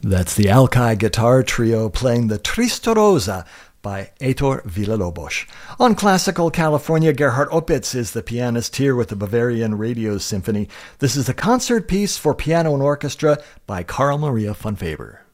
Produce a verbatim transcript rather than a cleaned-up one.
That's the Alki Guitar Trio playing the Triste Rosa by Heitor Villa-Lobos. On Classical California, Gerhard Opitz is the pianist here with the Bavarian Radio Symphony. This is a concert piece for piano and orchestra by Carl Maria von Weber.